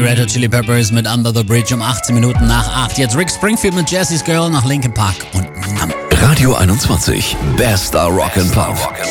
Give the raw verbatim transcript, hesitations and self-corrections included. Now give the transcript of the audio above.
Red Hot Chili Peppers mit Under the Bridge um achtzehn Minuten nach acht. Jetzt Rick Springfield mit Jesse's Girl nach Linkin Park und Numb. Radio einundzwanzig, bester Rock and Pop.